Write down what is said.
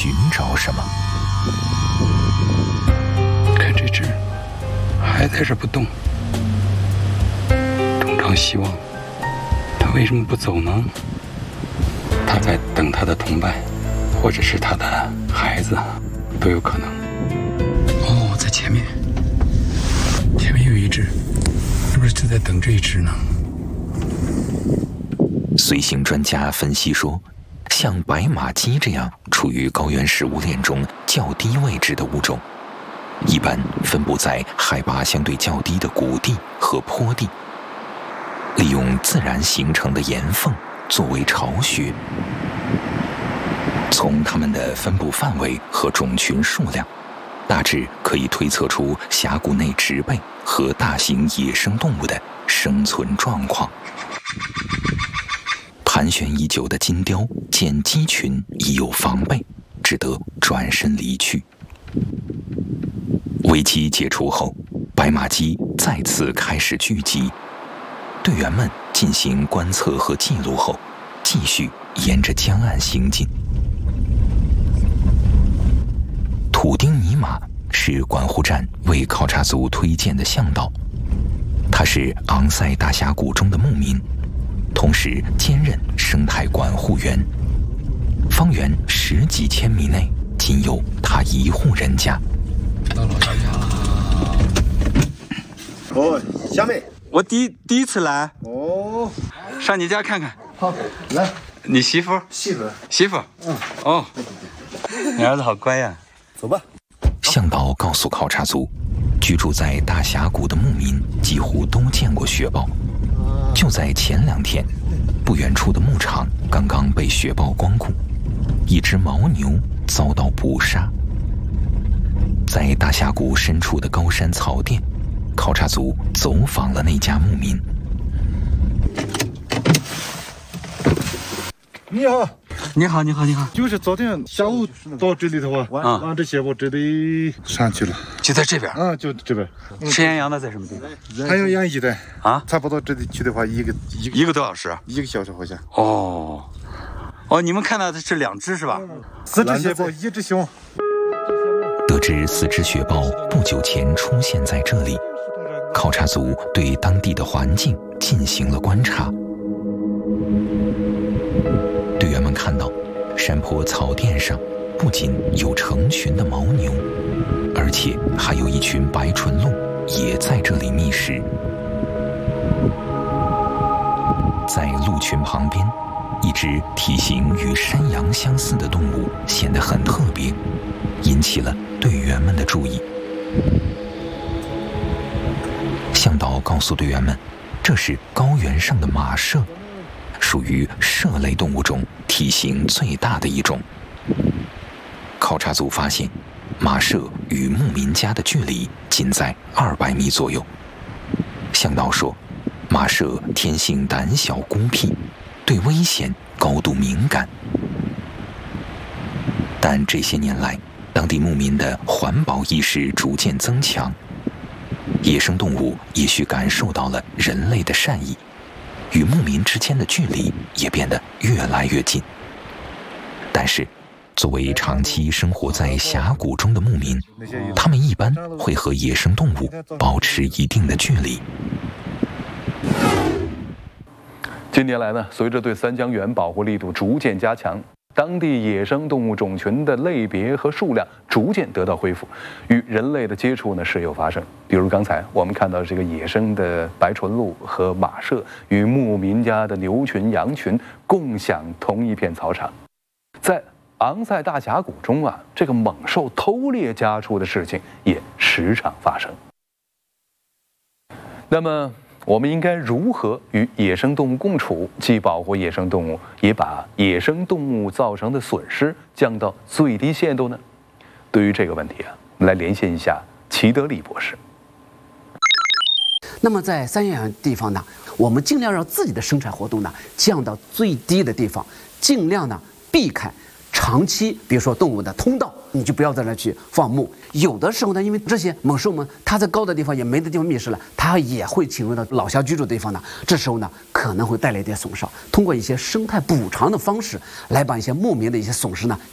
寻找什么。 看这只还在这不动，充当希望。它为什么不走呢？它在等它的同伴，或者是它的孩子，都有可能。哦，在前面有一只，是不是就在等这一只呢？ 随行专家分析说，像白马鸡这样处于高原食物链中较低位置的物种，一般分布在海拔相对较低的谷地和坡地，利用自然形成的岩缝作为巢穴。从它们的分布范围和种群数量，大致可以推测出峡谷内植被和大型野生动物的生存状况。盘旋已久的金雕见鸡群已有防备，只得转身离去。危机解除后，白马鸡再次开始聚集。队员们进行观测和记录后，继续沿着江岸行进。土丁尼马是管护站为考察组推荐的向导，他是昂塞大峡谷中的牧民，同时兼任生态管护员。方圆10几千米内仅有他一户人家。 到老家了。 哦，小美， 我第一次来。 哦， 上你家看看。 好，来。 你媳妇？媳妇。 嗯。 哦，你儿子好乖呀。 走吧。 向导告诉考察组，居住在大峡谷的牧民几乎都见过雪豹。就在前2天，不远处的牧场刚刚被雪豹光顾，一只牦牛遭到捕杀。在大峡谷深处的高山草甸，考察组走访了那家牧民。 你好。 你好，你好，你好。 就是昨天下午到这里的话，完这些我这里上去了。 就在这边。 啊，就这边。 吃岩羊的在什么地方？ 还有养鸡的啊， 才跑到这里去的话，一个多小时。 1个小时好像。 哦，你们看到的是2只是吧 ？4只雪豹，1只雄。 得知4只雪豹不久前出现在这里，考察组对当地的环境进行了观察。队员们看到，山坡草甸上不仅有成群的牦牛，而且还有一群白唇鹿也在这里觅食。在鹿群旁边，一只体型与山羊相似的动物显得很特别，引起了队员们的注意。向导告诉队员们，这是高原上的马麝，属于麝类动物中体型最大的一种。考察组发现，马麝与牧民家的距离仅在200米左右。向导说，马麝天性胆小孤僻，对危险高度敏感。但这些年来，当地牧民的环保意识逐渐增强，野生动物也许感受到了人类的善意，与牧民之间的距离也变得越来越近。但是，作为长期生活在峡谷中的牧民，他们一般会和野生动物保持一定的距离。 近年来呢，随着对三江源保护力度逐渐加强，当地野生动物种群的类别和数量逐渐得到恢复，与人类的接触呢时有发生。比如刚才我们看到这个野生的白唇鹿和马麝与牧民家的牛群、羊群共享同一片草场。在昂塞大峡谷中啊，这个猛兽偷猎家畜的事情也时常发生。那么，我们应该如何与野生动物共处，既保护野生动物，也把野生动物造成的损失降到最低限度呢？对于这个问题啊，我们来连线一下齐德利博士。 那么在三亚地方呢，我们尽量让自己的生产活动呢降到最低的地方，尽量呢避开长期，比如说动物的通道，你就不要在那去放牧。有的时候呢，因为这些猛兽们，它在高的地方也没得地方觅食了，它也会侵入到老乡居住的地方呢。这时候呢，可能会带来一点损伤。通过一些生态补偿的方式，来把一些牧民的一些损失呢